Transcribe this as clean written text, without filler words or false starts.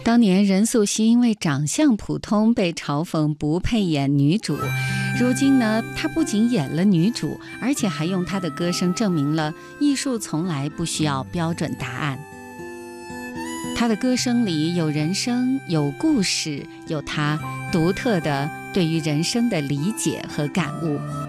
当年任素汐因为长相普通被嘲讽不配演女主，如今呢，她不仅演了女主，而且还用她的歌声证明了艺术从来不需要标准答案。她的歌声里有人生，有故事，有她独特的对于人生的理解和感悟。